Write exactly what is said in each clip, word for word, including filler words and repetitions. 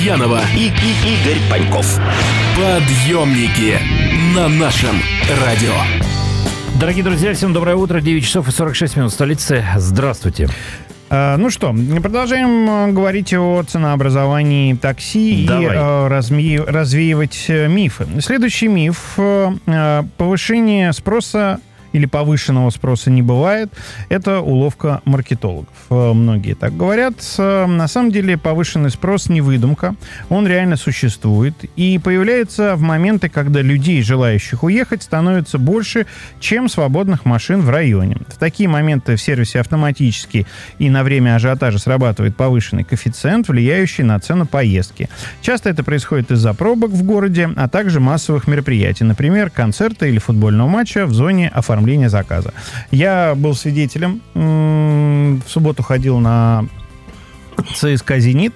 Янова и, и Игорь Паньков. Подъемники на нашем радио. Дорогие друзья, всем доброе утро. девять часов и сорок шесть минут в столице. Здравствуйте. Ну что, продолжаем говорить о ценообразовании такси. Давай. И разми- развеивать мифы. Следующий миф. Повышение спроса или повышенного спроса не бывает. Это уловка маркетологов. Многие так говорят. На самом деле повышенный спрос не выдумка. Он реально существует. И появляется в моменты, когда людей, желающих уехать, становится больше, чем свободных машин в районе. В такие моменты в сервисе автоматически и на время ажиотажа срабатывает повышенный коэффициент, влияющий на цену поездки. Часто это происходит из-за пробок в городе, а также массовых мероприятий. Например, концерта или футбольного матча в зоне оформления заказа. Я был свидетелем. В субботу ходил на ЦСКА «Зенит»,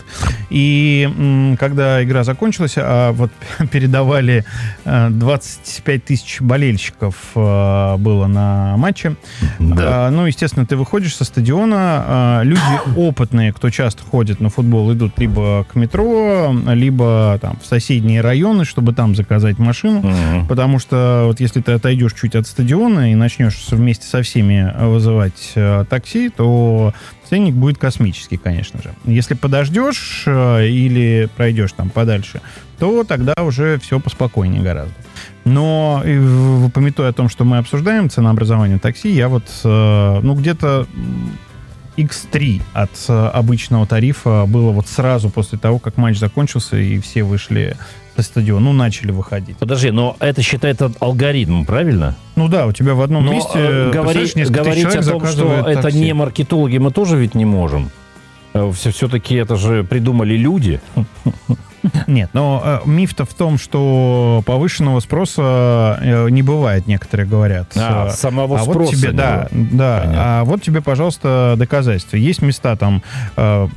и когда игра закончилась, а вот передавали двадцать пять тысяч болельщиков было на матче. Да. Ну, естественно, ты выходишь со стадиона, люди опытные, кто часто ходит на футбол, идут либо к метро, либо там в соседние районы, чтобы там заказать машину, угу. Потому что вот если ты отойдешь чуть от стадиона и начнешь вместе со всеми вызывать такси, то ценник будет космический, конечно же. Если подождешь э, или пройдешь там подальше, то тогда уже все поспокойнее гораздо. Но, э, помятуя о том, что мы обсуждаем ценообразование такси, я вот, э, ну, где-то икс три от э, обычного тарифа было вот сразу после того, как матч закончился, и все вышли со стадиона, ну, начали выходить. Подожди, но это считает алгоритм, правильно? Ну да, у тебя в одном но месте говори, говорить о том, что такси. Это не маркетологи, мы тоже ведь не можем. Все, все-таки это же придумали люди. Нет, но э, миф-то в том, что повышенного спроса э, не бывает, некоторые говорят. А, самого а спроса вот тебе, не да, да, а вот тебе, пожалуйста, доказательства. Есть места там... Э,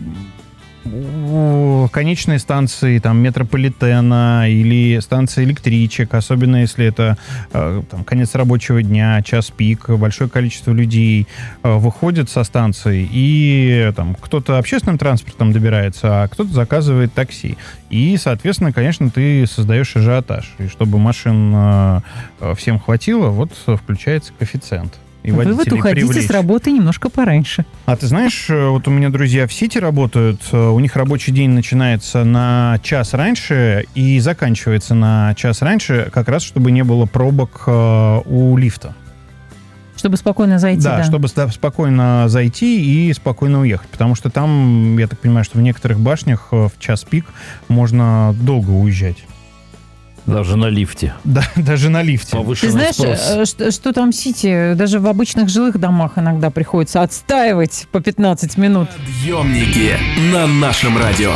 конечные станции там метрополитена или станции электричек, особенно если это э, там, конец рабочего дня, час пик, большое количество людей э, выходит со станции, и там кто-то общественным транспортом добирается, а кто-то заказывает такси. И, соответственно, конечно, ты создаешь ажиотаж. И чтобы машин э, всем хватило, вот включается коэффициент. Вы вот уходите привлечь. С работы немножко пораньше. А ты знаешь, вот у меня друзья в Сити работают, у них рабочий день начинается на час раньше и заканчивается на час раньше, как раз чтобы не было пробок у лифта. Чтобы спокойно зайти, да. Да, чтобы спокойно зайти и спокойно уехать. Потому что там, я так понимаю, что в некоторых башнях в час пик можно долго уезжать. Даже на лифте. Да, даже на лифте. Ты знаешь, что, что там в Сити, даже в обычных жилых домах иногда приходится отстаивать по пятнадцать минут. Подъемники на нашем радио.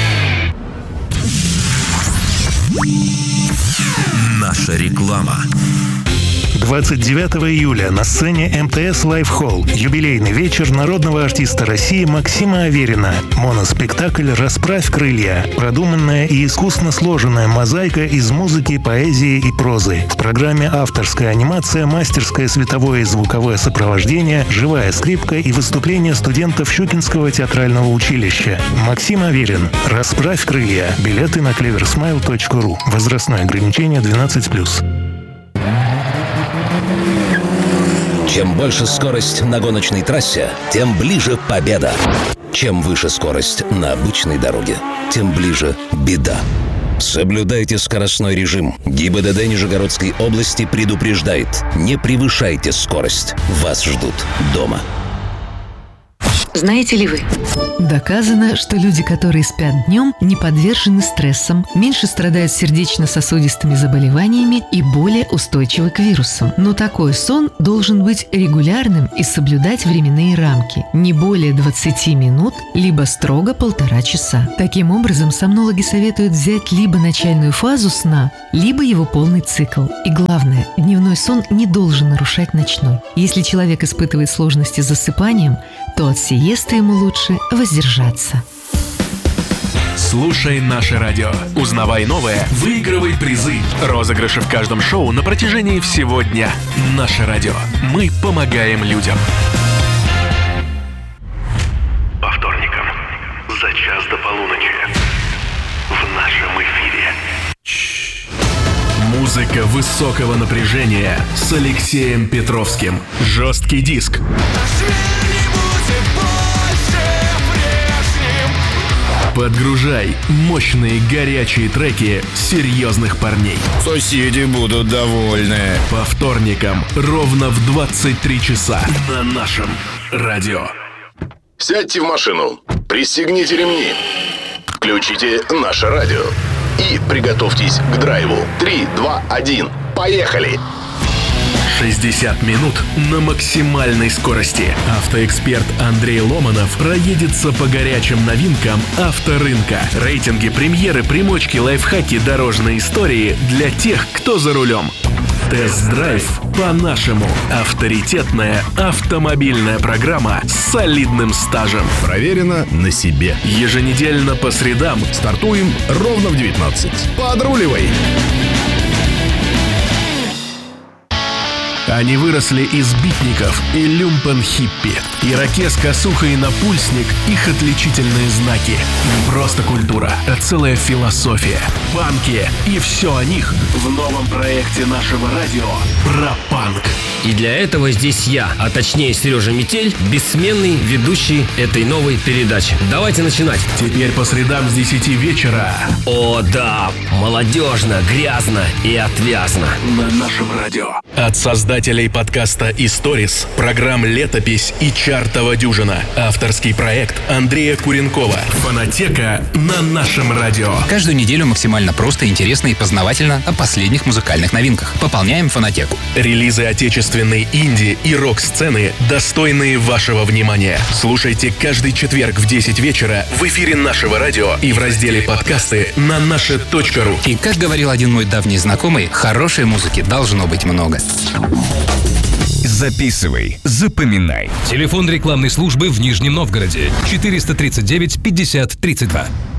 Наша реклама. двадцать девятого июля на сцене эм тэ эс Live Hall юбилейный вечер народного артиста России Максима Аверина. Моноспектакль «Расправь крылья». Продуманная и искусно сложенная мозаика из музыки, поэзии и прозы. В программе авторская анимация, мастерское световое и звуковое сопровождение, живая скрипка и выступления студентов Щукинского театрального училища. Максим Аверин. «Расправь крылья». Билеты на клеверсмайл точка ру. Возрастное ограничение двенадцать плюс. Чем больше скорость на гоночной трассе, тем ближе победа. Чем выше скорость на обычной дороге, тем ближе беда. Соблюдайте скоростной режим. ГИБДД Нижегородской области предупреждает: не превышайте скорость. Вас ждут дома. Знаете ли вы? Доказано, что люди, которые спят днем, не подвержены стрессам, меньше страдают сердечно-сосудистыми заболеваниями и более устойчивы к вирусам. Но такой сон должен быть регулярным и соблюдать временные рамки. Не более двадцати минут, либо строго полтора часа. Таким образом, сомнологи советуют взять либо начальную фазу сна, либо его полный цикл. И главное, дневной сон не должен нарушать ночной. Если человек испытывает сложности с засыпанием, то от сиесты ему лучше воздержаться. Слушай наше радио. Узнавай новое, выигрывай призы. Розыгрыши в каждом шоу на протяжении всего дня. Наше радио. Мы помогаем людям. По вторникам за час до полуночи. Музыка высокого напряжения с Алексеем Петровским. Жесткий диск. Подгружай мощные горячие треки серьезных парней. Соседи будут довольны. По вторникам ровно в двадцать три часа на нашем радио. Сядьте в машину, пристегните ремни, включите наше радио и приготовьтесь к драйву. Три, два, один, поехали! шестьдесят минут на максимальной скорости. Автоэксперт Андрей Ломанов проедется по горячим новинкам авторынка. Рейтинги, премьеры, примочки, лайфхаки, дорожные истории для тех, кто за рулем. Тест-драйв по-нашему. Авторитетная автомобильная программа с солидным стажем. Проверено на себе. Еженедельно по средам. Стартуем ровно в девятнадцать. Подруливай! Они выросли из битников и люмпен-хиппи. Ирокез, косуха и напульсник – их отличительные знаки. Не просто культура, а целая философия. Панки и все о них в новом проекте нашего радио про панк. И для этого здесь я, а точнее Сережа Метель, бессменный ведущий этой новой передачи. Давайте начинать. Теперь по средам с десяти вечера. О да, молодежно, грязно и отвязно. На нашем радио. От создателей подкаста «Историс», программ «Летопись» и «Чартова дюжина». Авторский проект Андрея Куренкова. Фонотека на нашем радио. Каждую неделю максимально просто, интересно и познавательно о последних музыкальных новинках. Пополняем фонотеку. Релизы отечественной инди и рок-сцены, достойные вашего внимания. Слушайте каждый четверг в десять вечера в эфире нашего радио и в разделе «Подкасты» на наше точка ру. И, как говорил один мой давний знакомый, хорошей музыки должно быть много. Записывай, запоминай. Телефон рекламной службы в Нижнем Новгороде четыреста тридцать девять пятьдесят тридцать два.